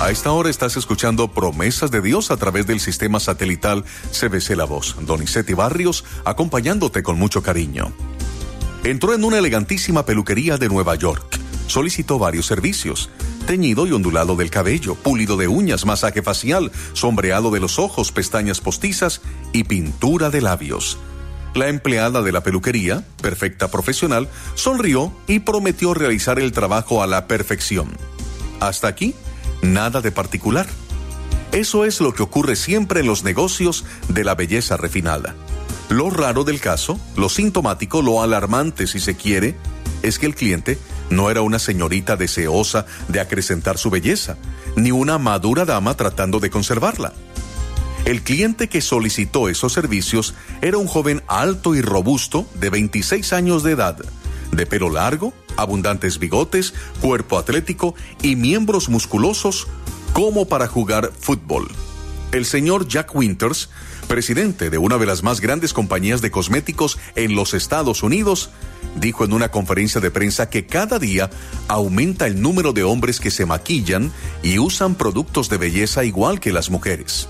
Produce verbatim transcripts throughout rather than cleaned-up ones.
A esta hora estás escuchando Promesas de Dios a través del sistema satelital C B C La Voz. Donizetti Barrios, acompañándote con mucho cariño. Entró en una elegantísima peluquería de Nueva York. Solicitó varios servicios: teñido y ondulado del cabello, pulido de uñas, masaje facial, sombreado de los ojos, pestañas postizas y pintura de labios. La empleada de la peluquería, perfecta profesional, sonrió y prometió realizar el trabajo a la perfección. Hasta aquí, nada de particular. Eso es lo que ocurre siempre en los negocios de la belleza refinada. Lo raro del caso, lo sintomático, lo alarmante si se quiere, es que el cliente no era una señorita deseosa de acrecentar su belleza, ni una madura dama tratando de conservarla. El cliente que solicitó esos servicios era un joven alto y robusto de veintiséis años de edad, de pelo largo, abundantes bigotes, cuerpo atlético y miembros musculosos como para jugar fútbol. El señor Jack Winters, presidente de una de las más grandes compañías de cosméticos en los Estados Unidos, dijo en una conferencia de prensa que cada día aumenta el número de hombres que se maquillan y usan productos de belleza igual que las mujeres.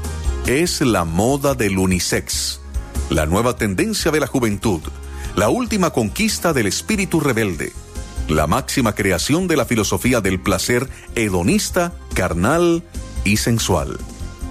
Es la moda del unisex, la nueva tendencia de la juventud, la última conquista del espíritu rebelde, la máxima creación de la filosofía del placer hedonista, carnal y sensual.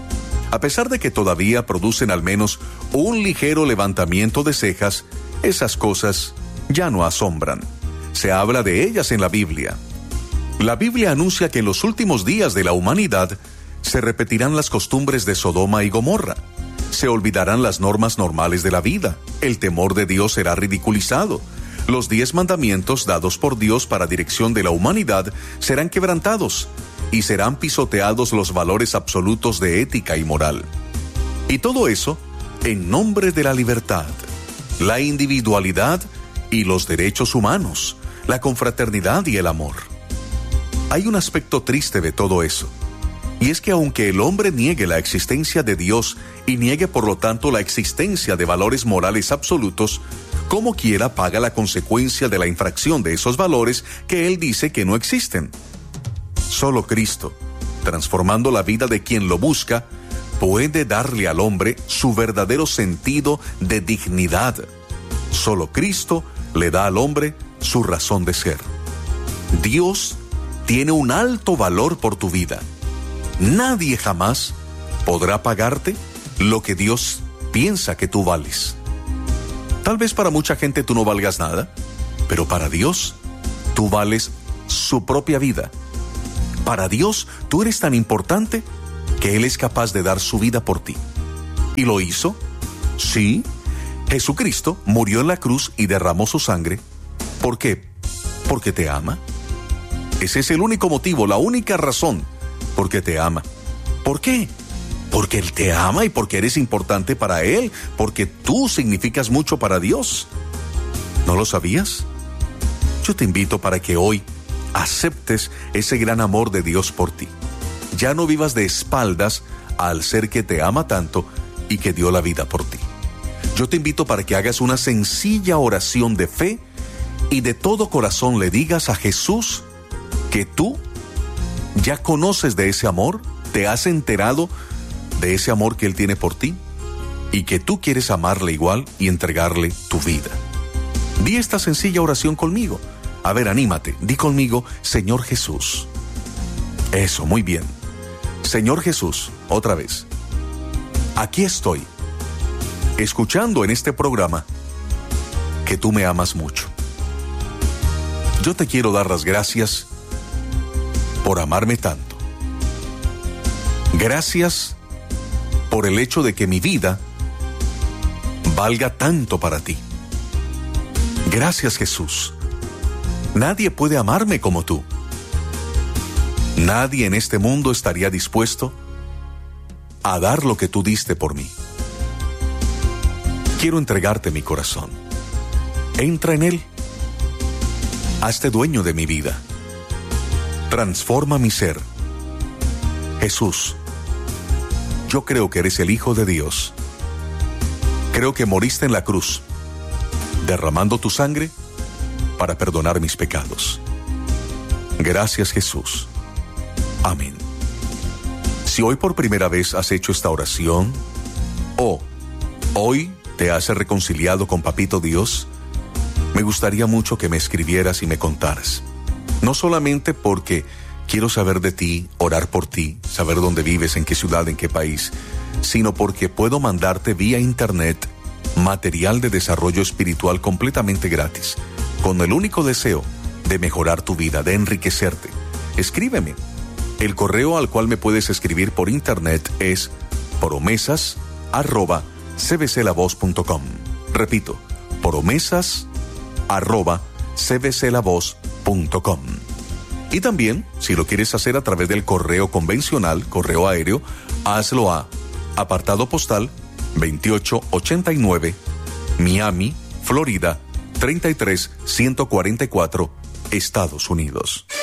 A pesar de que todavía producen al menos un ligero levantamiento de cejas, esas cosas ya no asombran. Se habla de ellas en la Biblia. La Biblia anuncia que en los últimos días de la humanidad se repetirán las costumbres de Sodoma y Gomorra. Se olvidarán las normas normales de la vida. El temor de Dios será ridiculizado. Los diez mandamientos dados por Dios para dirección de la humanidad serán quebrantados y serán pisoteados los valores absolutos de ética y moral. Y todo eso en nombre de la libertad, la individualidad y los derechos humanos, la confraternidad y el amor. Hay un aspecto triste de todo eso, y es que aunque el hombre niegue la existencia de Dios y niegue por lo tanto la existencia de valores morales absolutos, como quiera paga la consecuencia de la infracción de esos valores que él dice que no existen. Solo Cristo, transformando la vida de quien lo busca, puede darle al hombre su verdadero sentido de dignidad. Solo Cristo le da al hombre su razón de ser. Dios tiene un alto valor por tu vida. Nadie jamás podrá pagarte lo que Dios piensa que tú vales. Tal vez para mucha gente tú no valgas nada, pero para Dios tú vales su propia vida. Para Dios tú eres tan importante que Él es capaz de dar su vida por ti. ¿Y lo hizo? Sí. Jesucristo murió en la cruz y derramó su sangre. ¿Por qué? Porque te ama. Ese es el único motivo, la única razón. Porque te ama. ¿Por qué? Porque Él te ama y porque eres importante para Él, porque tú significas mucho para Dios. ¿No lo sabías? Yo te invito para que hoy aceptes ese gran amor de Dios por ti. Ya no vivas de espaldas al ser que te ama tanto y que dio la vida por ti. Yo te invito para que hagas una sencilla oración de fe y de todo corazón le digas a Jesús que tú ya conoces de ese amor, te has enterado de ese amor que Él tiene por ti y que tú quieres amarle igual y entregarle tu vida. Di esta sencilla oración conmigo. A ver, anímate, di conmigo: Señor Jesús. Eso, muy bien. Señor Jesús, otra vez. Aquí estoy, escuchando en este programa que tú me amas mucho. Yo te quiero dar las gracias por amarme tanto. Gracias por el hecho de que mi vida valga tanto para ti. Gracias, Jesús. Nadie puede amarme como tú. Nadie en este mundo estaría dispuesto a dar lo que tú diste por mí. Quiero entregarte mi corazón. Entra en él. Hazte dueño de mi vida. Transforma mi ser. Jesús, yo creo que eres el Hijo de Dios. Creo que moriste en la cruz, derramando tu sangre para perdonar mis pecados. Gracias, Jesús. Amén. Si hoy por primera vez has hecho esta oración, o hoy te has reconciliado con Papito Dios, me gustaría mucho que me escribieras y me contaras. No solamente porque quiero saber de ti, orar por ti, saber dónde vives, en qué ciudad, en qué país, sino porque puedo mandarte vía internet material de desarrollo espiritual completamente gratis, con el único deseo de mejorar tu vida, de enriquecerte. Escríbeme. El correo al cual me puedes escribir por internet es promesas arroba c b c la voz punto com. Repito, promesas arroba c b c la voz punto com. Y también, si lo quieres hacer a través del correo convencional, correo aéreo, hazlo a apartado postal veintiocho ochenta y nueve, Miami, Florida, treinta y tres ciento cuarenta y cuatro, Estados Unidos.